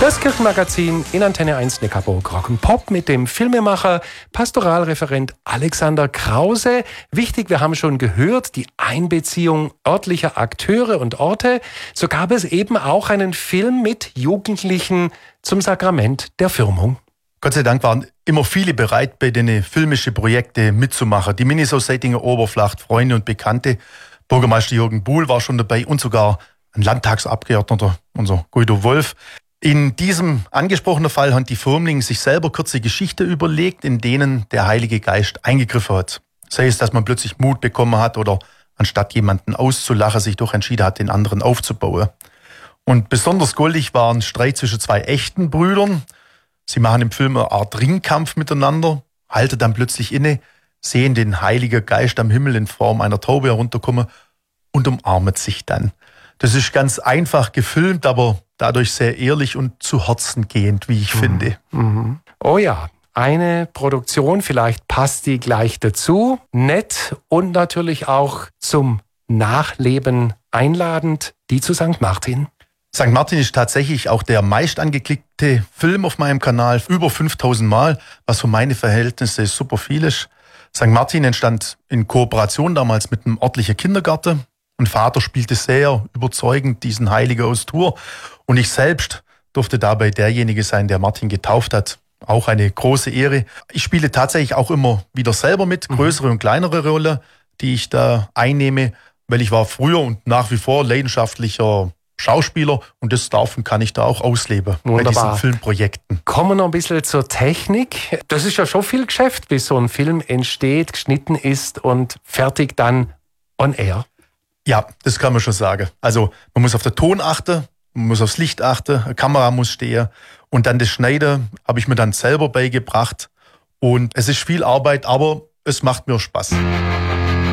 Das Kirchenmagazin in Antenne 1 Neckarburg Rock'n'Pop mit dem Filmemacher, Pastoralreferent Alexander Krause. Wichtig, wir haben schon gehört, die Einbeziehung örtlicher Akteure und Orte. So gab es eben auch einen Film mit Jugendlichen zum Sakrament der Firmung. Gott sei Dank waren immer viele bereit, bei den filmischen Projekten mitzumachen. Die Minisau-Seitinger Oberflacht, Freunde und Bekannte. Bürgermeister Jürgen Buhl war schon dabei und sogar ein Landtagsabgeordneter, unser Guido Wolf. In diesem angesprochenen Fall haben die Firmlinge sich selber kurze Geschichten überlegt, in denen der Heilige Geist eingegriffen hat. Sei es, dass man plötzlich Mut bekommen hat oder anstatt jemanden auszulachen, sich doch entschieden hat, den anderen aufzubauen. Und besonders goldig war ein Streit zwischen zwei echten Brüdern. Sie machen im Film eine Art Ringkampf miteinander, halten dann plötzlich inne, sehen den Heiligen Geist am Himmel in Form einer Taube herunterkommen und umarmen sich dann. Das ist ganz einfach gefilmt, aber dadurch sehr ehrlich und zu Herzen gehend, wie ich finde. Mhm. Oh ja, eine Produktion, vielleicht passt die gleich dazu. Nett und natürlich auch zum Nachleben einladend, die zu St. Martin. St. Martin ist tatsächlich auch der meist angeklickte Film auf meinem Kanal, über 5000 Mal, was für meine Verhältnisse super viel ist. St. Martin entstand in Kooperation damals mit einem örtlichen Kindergarten. Und Vater spielte sehr überzeugend diesen Heiligen aus Tours. Und ich selbst durfte dabei derjenige sein, der Martin getauft hat. Auch eine große Ehre. Ich spiele tatsächlich auch immer wieder selber mit, größere und kleinere Rolle, die ich da einnehme, weil ich war früher und nach wie vor leidenschaftlicher Schauspieler und das darf und kann ich da auch ausleben. Wunderbar. Bei diesen Filmprojekten. Kommen wir noch ein bisschen zur Technik. Das ist ja schon viel Geschäft, bis so ein Film entsteht, geschnitten ist und fertig dann on air. Ja, das kann man schon sagen. Also man muss auf den Ton achten, man muss aufs Licht achten, eine Kamera muss stehen und dann das Schneiden habe ich mir dann selber beigebracht und es ist viel Arbeit, aber es macht mir Spaß.